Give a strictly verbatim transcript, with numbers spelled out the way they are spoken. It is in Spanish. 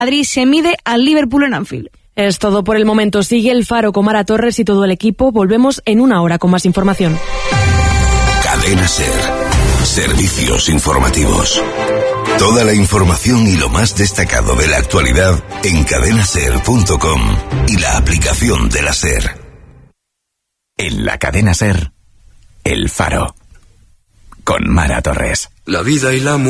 Madrid se mide al Liverpool en Anfield. Es todo por el momento. Sigue El Faro con Mara Torres y todo el equipo. Volvemos en una hora con más información. Cadena SER. Servicios informativos. Toda la información y lo más destacado de la actualidad en cadena ser punto com y la aplicación de la SER. En la cadena SER, El Faro. Con Mara Torres. La vida y la